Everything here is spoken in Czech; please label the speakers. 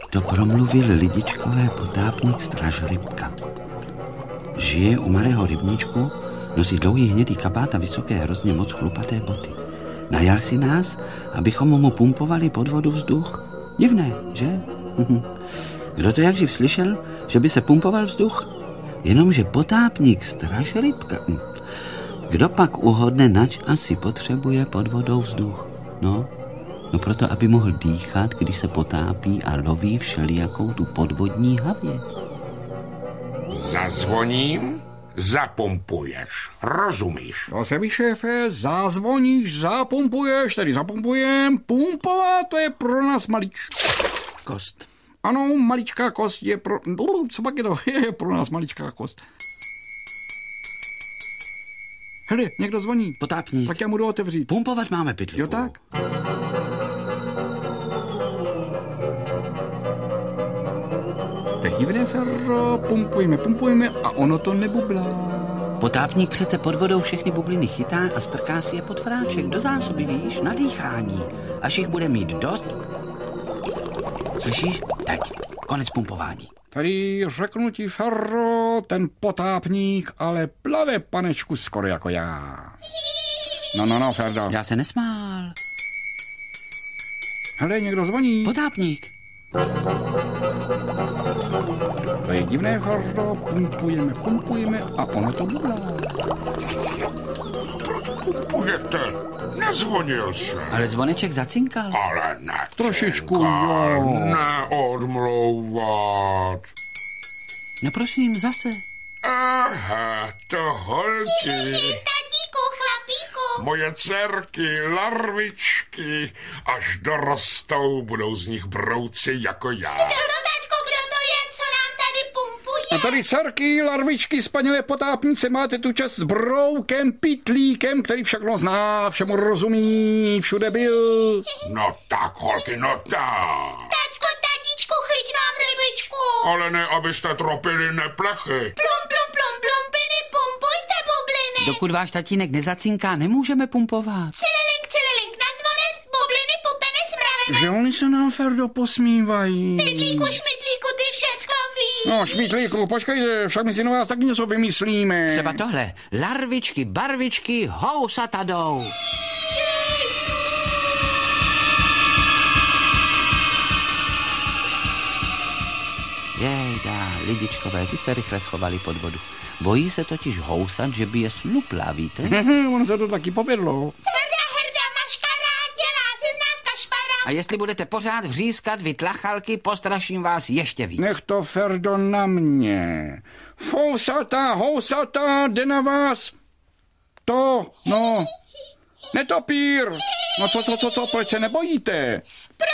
Speaker 1: To promluvil lidičkové potápník Stražrybka. Žije u malého rybníčku, nosí dlouhý hnědý kabát a vysoké, hrozně moc chlupaté boty. Najal si nás, abychom mu pumpovali pod vodu vzduch. Divné, že? Kdo to jakživ slyšel, že by se pumpoval vzduch? Jenomže potápník Stražrybka. Kdo pak uhodne, nač asi potřebuje pod vodou vzduch? No proto, aby mohl dýchat, když se potápí a loví všelijakou tu podvodní havěť.
Speaker 2: Zazvoním, zapumpuješ. Rozumíš?
Speaker 3: To se mi, šéfe, zazvoníš, zapumpuješ, tedy zapumpujem. Pumpovat, to je pro nás
Speaker 1: Kost.
Speaker 3: Ano, maličká kost je pro... Co pak je to? Je pro nás maličká kost. Hele, někdo zvoní.
Speaker 1: Potápník.
Speaker 3: Tak já mu jdu otevřít.
Speaker 1: Pumpovat máme, pytlíku.
Speaker 3: Jo tak? To je divné, Ferro, pumpujeme a ono to nebublá.
Speaker 1: Potápník přece pod vodou všechny bubliny chytá a strká si je pod fráček do zásoby, víš, na dýchání. Až jich bude mít dost. Slyšíš? Teď. Konec pumpování.
Speaker 3: Tady řeknu ti, Ferro, ten potápník, ale plave, panečku, skoro jako já. No, Ferdo.
Speaker 1: Já se nesmál.
Speaker 3: Hele, někdo zvoní.
Speaker 1: Potápník.
Speaker 3: To je divné, Ferdo, pumpujeme a ono to bublá.
Speaker 2: Proč pumpujete? Nezvonil jsem.
Speaker 1: Ale zvoneček zacinkal.
Speaker 2: Ale ne.
Speaker 3: Trošičku, jo.
Speaker 2: Neodmlouvat.
Speaker 1: No prosím, zase.
Speaker 2: Aha, to holky.
Speaker 4: Tatíku, chlapíku.
Speaker 2: Moje dcerky, larvičky. Až dorostou, budou z nich brouci jako já.
Speaker 4: Tačko, kdo to je, co nám tady pumpuje?
Speaker 3: A tady dcerky, larvičky, spanělé potápnice, máte tu čas s broukem, pytlíkem, který všechno zná, všemu rozumí, všude byl.
Speaker 2: No tak, holky, no tak.
Speaker 4: Tatíčku, chyť nám rybičku.
Speaker 2: Ale ne, abyste tropili neplechy.
Speaker 4: Plumpiny, pumpujte bubliny.
Speaker 1: Dokud váš tatínek nezacinká, nemůžeme pumpovat.
Speaker 4: Cililink, na zvonec, bubliny, pupenec, mravenec.
Speaker 3: Že oni se nám, Ferdo, posmívají.
Speaker 4: Pytlíku, šmitlíku, ty všecko víš.
Speaker 3: No, šmitlíku, počkejte, však my si na vás taky něco vymyslíme.
Speaker 1: Třeba tohle. Larvičky, barvičky, housatadou. Jejda, lidičkové, ty se rychle schovali pod vodu. Bojí se totiž housat, že by je slupla, víte?
Speaker 3: On se to taky povedlo.
Speaker 4: Herda, maškara, dělá se z nás kašpara.
Speaker 1: A jestli budete pořád vřískat vy tlachalky, postraším vás ještě víc.
Speaker 3: Nech to, Ferdo, na mě. Housata, jde na vás. Netopír. No co, proč se nebojíte?
Speaker 4: Proč